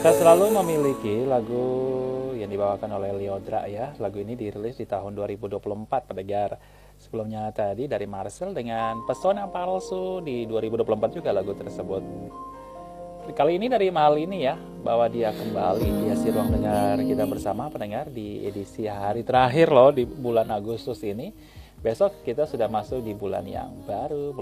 Kita selalu memiliki lagu yang dibawakan oleh Lyodra ya. Lagu ini dirilis di tahun 2024 pendengar. Sebelumnya tadi dari Marcel dengan Pesona Palsu di 2024 juga lagu tersebut. Kali ini dari Mahal ini ya, bahwa dia kembali hiasi ruang dengar kita bersama pendengar di edisi hari terakhir loh di bulan Agustus ini. Besok kita sudah masuk di bulan yang baru.